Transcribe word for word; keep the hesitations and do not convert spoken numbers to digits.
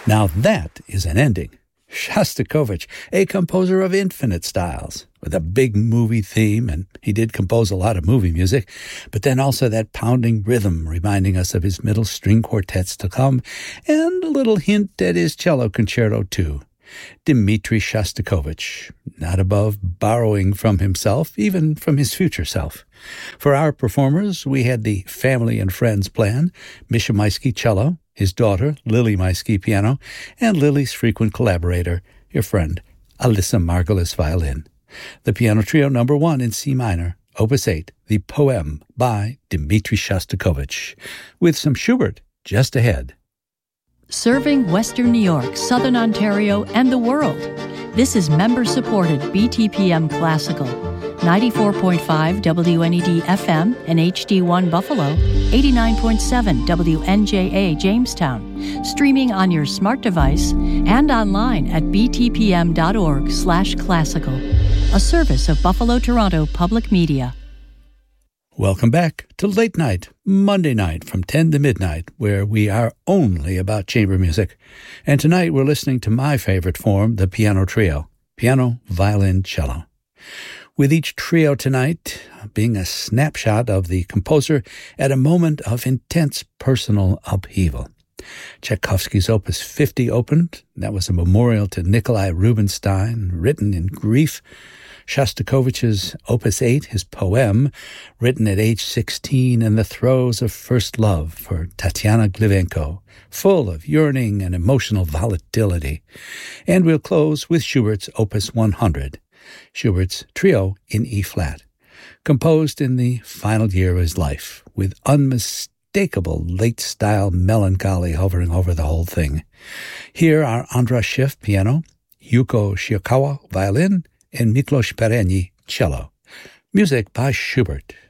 Now that is an ending. Shostakovich, a composer of infinite styles, with a big movie theme, and he did compose a lot of movie music, but then also that pounding rhythm reminding us of his middle string quartets to come, and a little hint at his cello concerto too. Dmitri Shostakovich, not above borrowing from himself, even from his future self. For our performers, we had the Family and Friends Plan, Misha Maisky cello, his daughter, Lily Maisky piano, and Lily's frequent collaborator, your friend, Alyssa Margulis violin. The piano trio number one in C minor, Opus eight, the Poem by Dmitri Shostakovich, with some Schubert just ahead. Serving Western New York, Southern Ontario, and the world. This is member-supported B T P M Classical. ninety-four point five W N E D F M and H D one Buffalo, eighty-nine point seven W N J A Jamestown, streaming on your smart device and online at b t p m dot org slash classical, a service of Buffalo Toronto Public Media. Welcome back to Late Night, Monday night from ten to midnight, where we are only about chamber music. And tonight we're listening to my favorite form, the piano trio, piano, violin, cello. With each trio tonight being a snapshot of the composer at a moment of intense personal upheaval. Tchaikovsky's Opus fifty opened. That was a memorial to Nikolai Rubinstein, written in grief. Shostakovich's Opus eight, his poem, written at age sixteen in the throes of first love for Tatiana Glivenko, full of yearning and emotional volatility. And we'll close with Schubert's Opus one hundred, Schubert's Trio in E-flat, composed in the final year of his life, with unmistakable late-style melancholy hovering over the whole thing. Here are Andras Schiff, piano, Yuko Shiokawa, violin, and Miklos Pereni, cello. Music by Schubert.